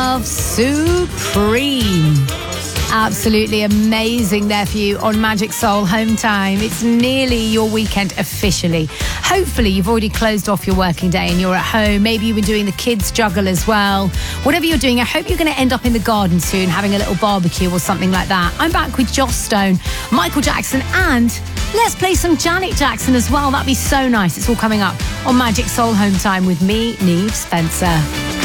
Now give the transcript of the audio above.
Love Supreme. Absolutely amazing there for you on Magic Soul Home Time. It's nearly your weekend officially. Hopefully you've already closed off your working day and you're at home. Maybe you've been doing the kids juggle as well. Whatever you're doing, I hope you're going to end up in the garden soon having a little barbecue or something like that. I'm back with Joss Stone, Michael Jackson, and let's play some Janet Jackson as well. That'd be so nice. It's all coming up on Magic Soul Home Time with me, Neve Spencer.